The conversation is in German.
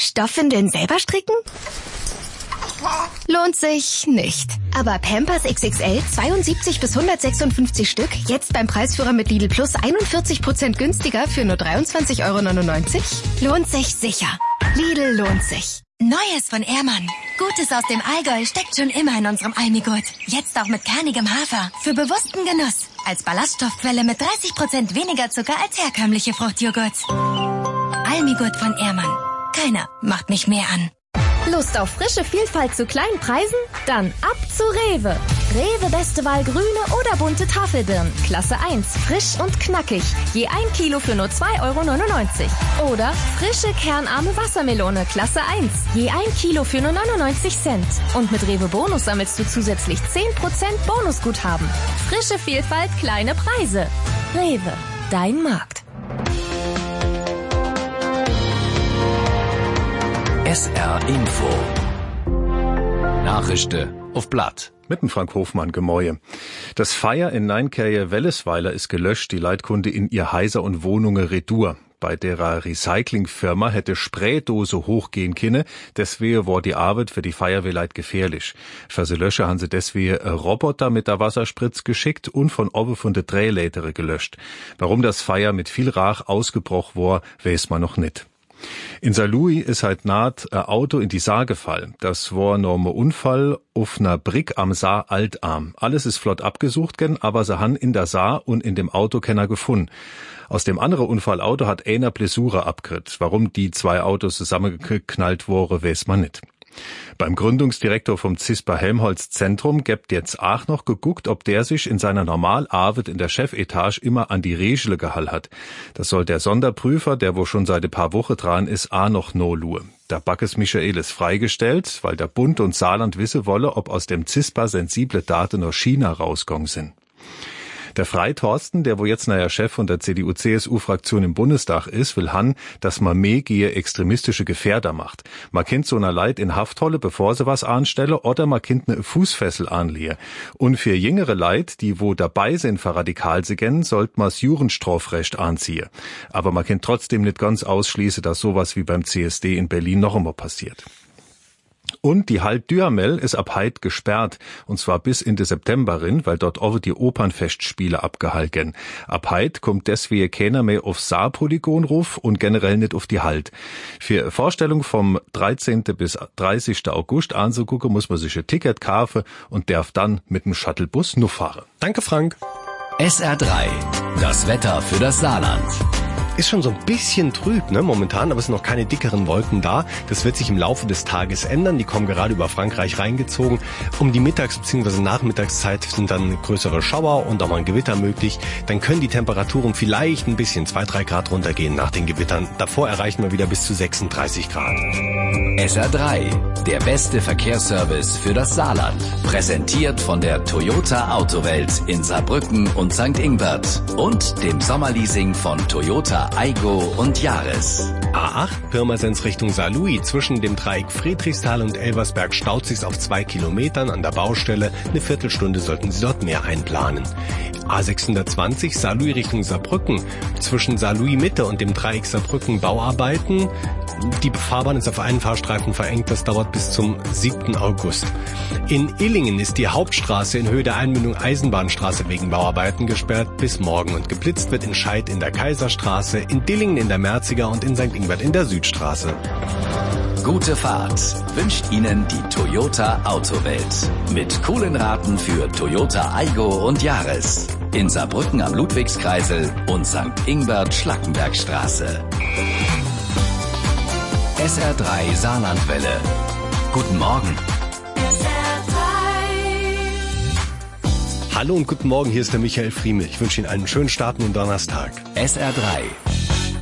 Stoffwindeln selber stricken? Lohnt sich nicht. Aber Pampers XXL 72 bis 156 Stück, jetzt beim Preisführer mit Lidl Plus 41% günstiger für nur 23,99 €? Lohnt sich sicher. Lidl lohnt sich. Neues von Ehrmann. Gutes aus dem Allgäu steckt schon immer in unserem Almigurt. Jetzt auch mit kernigem Hafer. Für bewussten Genuss. Als Ballaststoffquelle mit 30% weniger Zucker als herkömmliche Fruchtjoghurt. Almigurt von Ehrmann. Keiner macht mich mehr an. Lust auf frische Vielfalt zu kleinen Preisen? Dann ab zu Rewe. Rewe beste Wahl grüne oder bunte Tafelbirnen. Klasse 1, frisch und knackig. Je 1 Kilo für nur 2,99 €. Oder frische kernarme Wassermelone, Klasse 1. Je 1 Kilo für nur 99 Cent. Und mit Rewe Bonus sammelst du zusätzlich 10% Bonusguthaben. Frische Vielfalt, kleine Preise. Rewe, dein Markt. SR Info. Nachrichten auf Blatt. Mit dem Frank Hofmann, Gemäue. Das Feier in Neinkerje-Wellesweiler ist gelöscht, die Leitkunde in ihr Häuser und Wohnungen redur. Bei derer Recyclingfirma hätte Spraydose hochgehen können, deswegen war die Arbeit für die Feuerwehrleit gefährlich. Für sie löschen haben sie deswegen einen Roboter mit der Wasserspritz geschickt und von oben von der Drehleiter gelöscht. Warum das Feuer mit viel Rauch ausgebrochen war, weiß man noch nicht. In Saarlouis ist halt naht ein Auto in die Saar gefallen. Das war ein Unfall auf einer Brick am Saar Altarm. Alles ist flott abgesucht gen, aber sie han in der Saar und in dem Auto keiner gefunden. Aus dem anderen Unfallauto hat einer Blessure abgekriegt. Warum die zwei Autos zusammengeknallt wurden, weiß man nicht. Beim Gründungsdirektor vom CISPA Helmholtz Zentrum gibt jetzt auch noch geguckt, ob der sich in seiner Normalarbeit in der Chefetage immer an die Regeln gehalten hat. Das soll der Sonderprüfer, der wo schon seit ein paar Wochen dran ist, auch noch no lue. Der Backes Michael ist freigestellt, weil der Bund und Saarland wissen wolle, ob aus dem CISPA sensible Daten nach China rausgegangen sind. Der Frei-Thorsten, der wo jetzt neuer Chef von der CDU-CSU-Fraktion im Bundestag ist, will dass man mehr gegen extremistische Gefährder macht. Man kennt so einer Leid in Haft holle, bevor sie was anstelle, oder man kennt eine Fußfessel anlehne. Und für jüngere Leid, die wo dabei sind, für radikal sie kennen, sollte man das Jugendstrafrecht anziehen. Aber man kennt trotzdem nicht ganz ausschließen, dass sowas wie beim CSD in Berlin noch immer passiert. Und die Halt Duhamel ist ab heit gesperrt, und zwar bis in den September rein, weil dort auch die Opernfestspiele abgehalten. Ab heit kommt deswegen keiner mehr auf Saarpolygon ruf und generell nicht auf die Halt. Für Vorstellung vom 13. bis 30. August anzugucken, muss man sich ein Ticket kaufen und darf dann mit dem Shuttlebus nur fahren. Danke, Frank. SR3, das Wetter für das Saarland. Ist schon so ein bisschen trüb, ne, momentan, aber es sind noch keine dickeren Wolken da. Das wird sich im Laufe des Tages ändern. Die kommen gerade über Frankreich reingezogen. Um die Mittags- bzw. Nachmittagszeit sind dann größere Schauer und auch mal ein Gewitter möglich. Dann können die Temperaturen vielleicht ein bisschen 2-3 Grad runtergehen nach den Gewittern. Davor erreichen wir wieder bis zu 36 Grad. SR3, der beste Verkehrsservice für das Saarland. Pirmesiert von der Toyota Autowelt in Saarbrücken und St. Ingbert und dem Sommerleasing von Toyota Aygo und Yaris. A8 Pirmasens Richtung Saarlouis. Zwischen dem Dreieck Friedrichsthal und Elversberg staut sich's auf 2 Kilometern an der Baustelle. Eine Viertelstunde sollten Sie dort mehr einplanen. A620 Saarlouis Richtung Saarbrücken. Zwischen Saarlouis Mitte und dem Dreieck Saarbrücken Bauarbeiten. Die Fahrbahn ist auf einen Fahrstreifen verengt. Das dauert bis zum 7. August. In Illingen ist die Hauptstraße in Höhe der Einmündung Eisenbahnstraße wegen Bauarbeiten gesperrt bis morgen. Und geblitzt wird in Scheid in der Kaiserstraße, in Dillingen in der Merziger und in St. Ingbert in der Südstraße. Gute Fahrt wünscht Ihnen die Toyota Autowelt. Mit coolen Raten für Toyota Aygo und Yaris. In Saarbrücken am Ludwigskreisel und St. Ingbert Schlackenbergstraße. SR3 Saarlandwelle. Guten Morgen. Hallo und guten Morgen, hier ist der Michael Friemel. Ich wünsche Ihnen einen schönen Start in den Donnerstag. SR3